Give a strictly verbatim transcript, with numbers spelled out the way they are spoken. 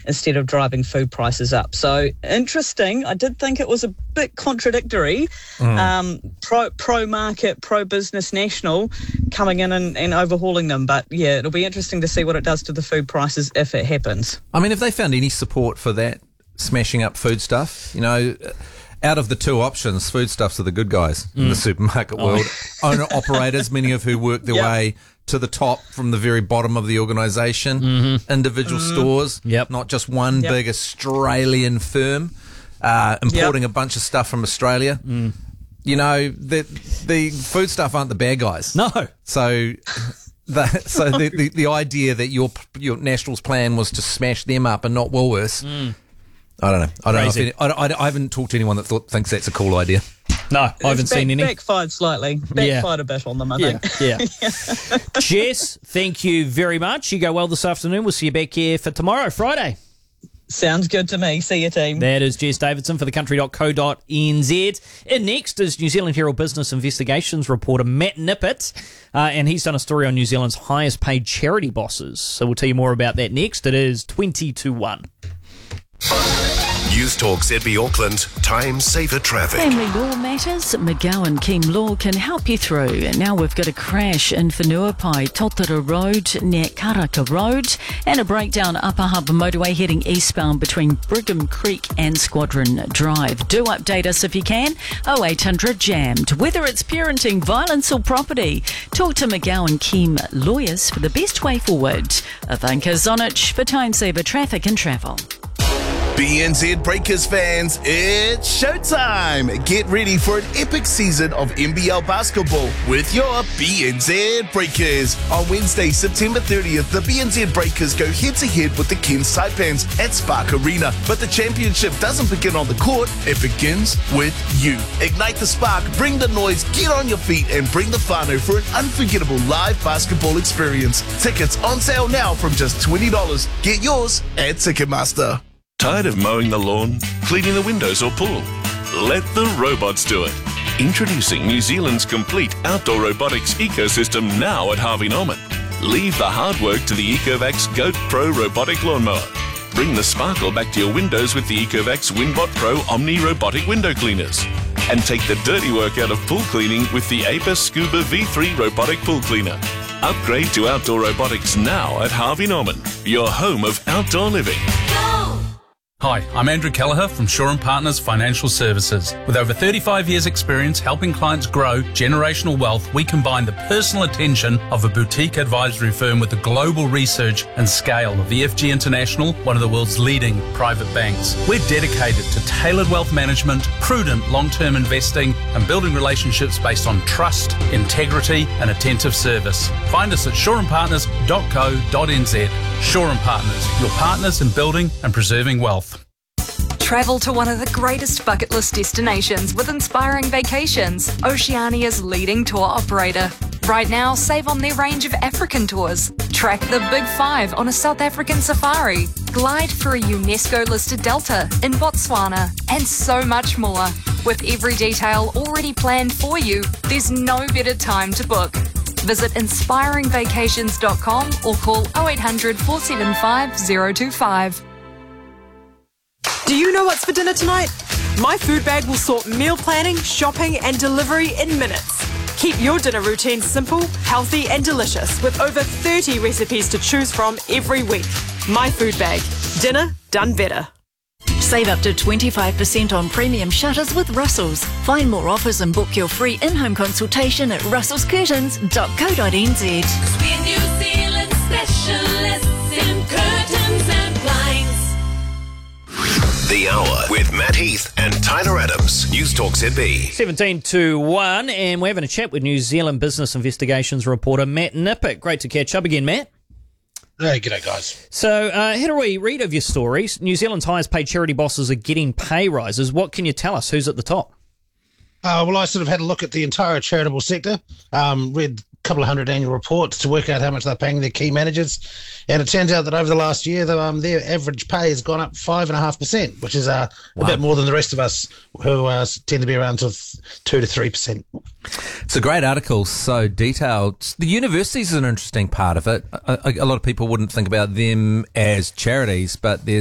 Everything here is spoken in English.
instead of driving food prices up. So interesting. I did think it was a bit contradictory. Mm. Um, pro, pro-market, pro-business National coming in and, and overhauling them. But yeah, it'll be interesting to see what it does to the food prices if it happens. I mean, if they found any support for that, smashing up food stuff, you know, out of the two options, foodstuffs are the good guys mm. in the supermarket oh. world. Owner-operators, many of who work their yep. way to the top from the very bottom of the organisation, mm-hmm. individual mm. stores, yep. not just one yep. big Australian firm uh, importing yep. a bunch of stuff from Australia. Mm. You know, the, the food stuff aren't the bad guys. No. So... The, so the, the the idea that your your Nationals plan was to smash them up and not Woolworths, mm. I don't know. I don't Crazy. know. If any, I, I, I haven't talked to anyone that thought, thinks that's a cool idea. No, I haven't back, seen any. Backfired slightly. Backfired yeah. a bit on them, I yeah. think. Yeah. yeah. Jess, thank you very much. You go well this afternoon. We'll see you back here for tomorrow, Friday. Sounds good to me. See you, team. That is Jess Davidson for the country dot co dot n z. And next is New Zealand Herald Business Investigations reporter Matt Nippert, uh, and he's done a story on New Zealand's highest paid charity bosses. So we'll tell you more about that next. It is twenty to one. News Talk Z B Auckland, time saver traffic. Family law matters, McGowan Keem Law can help you through. And now we've got a crash in Whenuapai, Totara Road near Karaka Road, and a breakdown Upper Harbour Motorway heading eastbound between Brigham Creek and Squadron Drive. Do update us if you can. oh eight hundred jammed. Whether it's parenting, violence or property, talk to McGowan Keem Lawyers for the best way forward. Ivanka Zonich for Time Saver Traffic and Travel. B N Z Breakers fans, it's showtime! Get ready for an epic season of N B L basketball with your B N Z Breakers. On Wednesday, September thirtieth, the B N Z Breakers go head-to-head with the Cairns Taipans at Spark Arena. But the championship doesn't begin on the court, it begins with you. Ignite the spark, bring the noise, get on your feet and bring the whānau for an unforgettable live basketball experience. Tickets on sale now from just twenty dollars. Get yours at Ticketmaster. Tired of mowing the lawn, cleaning the windows or pool? Let the robots do it. Introducing New Zealand's complete outdoor robotics ecosystem now at Harvey Norman. Leave the hard work to the Ecovacs Goat Pro robotic lawnmower. Bring the sparkle back to your windows with the Ecovacs Winbot Pro Omni robotic window cleaners. And take the dirty work out of pool cleaning with the Apis Scuba V three robotic pool cleaner. Upgrade to outdoor robotics now at Harvey Norman, your home of outdoor living. Hi, I'm Andrew Kelleher from Shaw and Partners Financial Services. With over thirty-five years experience helping clients grow generational wealth, we combine the personal attention of a boutique advisory firm with the global research and scale of the F G International, one of the world's leading private banks. We're dedicated to tailored wealth management, prudent long-term investing, and building relationships based on trust, integrity, and attentive service. Find us at shaw and partners dot co dot n z. Shaw and Partners, your partners in building and preserving wealth. Travel to one of the greatest bucket list destinations with Inspiring Vacations, Oceania's leading tour operator. Right now, save on their range of African tours. Track the Big Five on a South African safari. Glide for a UNESCO-listed delta in Botswana, and so much more. With every detail already planned for you, there's no better time to book. Visit inspiring vacations dot com or call oh eight hundred, four seven five, oh two five. Do you know what's for dinner tonight? My food bag will sort meal planning, shopping and delivery in minutes. Keep your dinner routine simple, healthy and delicious with over thirty recipes to choose from every week. My food bag. Dinner done better. Save up to twenty-five percent on premium shutters with Russell's. Find more offers and book your free in-home consultation at russels curtains dot co dot n z. We're New Zealand specialists in curtains and blinds. The Hour with Matt Heath and Tyler Adams. News Talk Z B. seventeen to one, and we're having a chat with New Zealand Business Investigations reporter Matt Nippert. Great to catch up again, Matt. Hey, g'day, guys. So, uh, had a wee read of your stories. New Zealand's highest paid charity bosses are getting pay rises. What can you tell us? Who's at the top? Uh, well, I sort of had a look at the entire charitable sector, um, read a couple of hundred annual reports to work out how much they're paying their key managers. And it turns out that over the last year, the, um, their average pay has gone up five point five percent, which is uh, wow. a bit more than the rest of us who uh, tend to be around to two to three percent. It's a great article, so detailed. The universities is an interesting part of it. A, a, a lot of people wouldn't think about them as charities, but they're